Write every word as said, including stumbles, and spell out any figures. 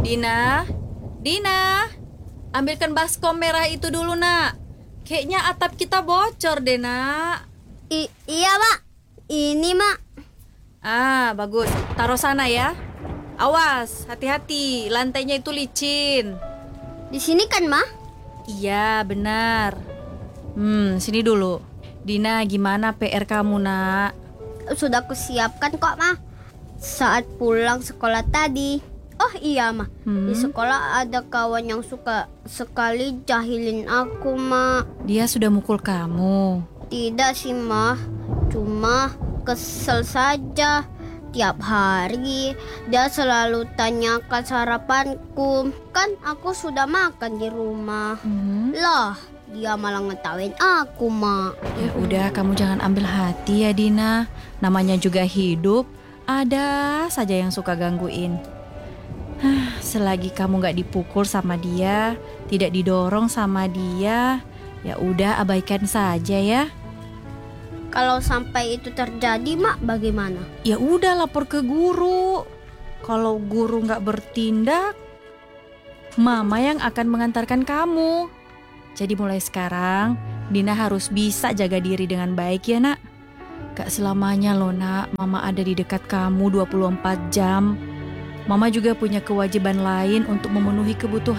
Dina, Dina, ambilkan baskom merah itu dulu nak. Kayaknya atap kita bocor deh nak. I- iya mak, ini mak. Ah bagus, taruh sana ya. Awas, hati-hati, lantainya itu licin. Di sini kan mak? Iya benar. Hmm, sini dulu. Dina, gimana P R kamu nak? Sudah kusiapkan kok mak. Saat pulang sekolah tadi. Oh iya mak, Hmm? di sekolah ada kawan yang suka sekali jahilin aku mak. Dia sudah mukul kamu. Tidak sih mak, cuma kesel saja. Tiap hari dia selalu tanyakan sarapanku. Kan aku sudah makan di rumah. Hmm? Lah, dia malah ngetawain aku mak. Ya udah, kamu jangan ambil hati ya Dina. Namanya juga hidup, ada saja yang suka gangguin. Hah, selagi kamu gak dipukul sama dia, tidak didorong sama dia, ya udah abaikan saja ya. Kalau sampai itu terjadi mak, bagaimana? Ya udah lapor ke guru. Kalau guru gak bertindak, mama yang akan mengantarkan kamu. Jadi mulai sekarang, Dina harus bisa jaga diri dengan baik ya nak. Gak selamanya loh nak, mama ada di dekat kamu dua puluh empat jam. Mama juga punya kewajiban lain untuk memenuhi kebutuhan